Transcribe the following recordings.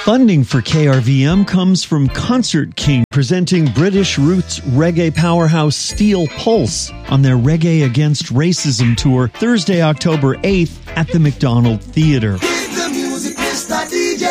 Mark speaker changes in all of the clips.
Speaker 1: Funding for KRVM comes from Concert King, presenting British roots reggae powerhouse Steel Pulse on their Reggae Against Racism tour Thursday, October 8th at the McDonald Theatre.
Speaker 2: Dig the music, Mr. DJ.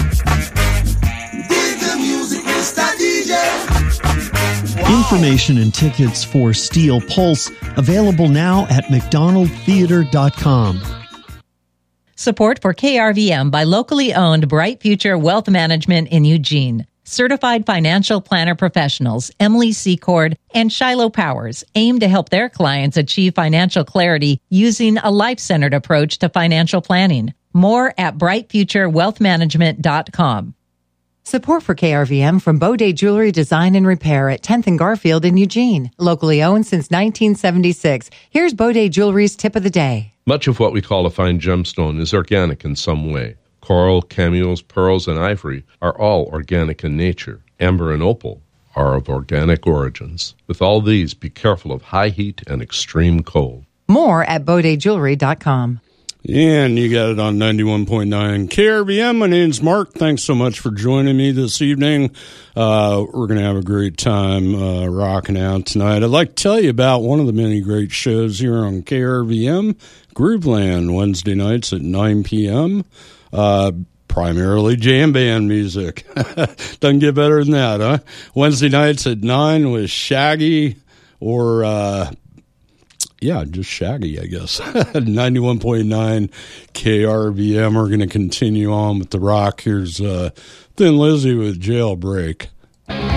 Speaker 2: Dig the music, Mr. DJ. Wow.
Speaker 1: Information and tickets for Steel Pulse available now at mcdonaldtheater.com.
Speaker 3: Support for KRVM by locally owned Bright Future Wealth Management in Eugene. Certified financial planner professionals Emily Secord and Shiloh Powers aim to help their clients achieve financial clarity using a life-centered approach to financial planning. More at brightfuturewealthmanagement.com.
Speaker 4: Support for KRVM from Baudet Jewelry Design and Repair at 10th and Garfield in Eugene. Locally owned since 1976. Here's Baudet Jewelry's tip of the day.
Speaker 5: Much of what we call a fine gemstone is organic in some way. Coral, cameos, pearls, and ivory are all organic in nature. Amber and opal are of organic origins. With all these, be careful of high heat and extreme cold.
Speaker 4: More at BaudetJewelry.com.
Speaker 6: And you got it on 91.9 KRVM. My name's Mark. Thanks so much for joining me this evening. We're going to have a great time rocking out tonight. I'd like to tell you about one of the many great shows here on KRVM, Grooveland, Wednesday nights at 9 p.m., primarily jam band music. Doesn't get better than that, huh? Wednesday nights at 9 with Shaggy or... just Shaggy, I guess. 91.9 KRVM. We're going to continue on with the rock. Here's Thin Lizzy with Jailbreak.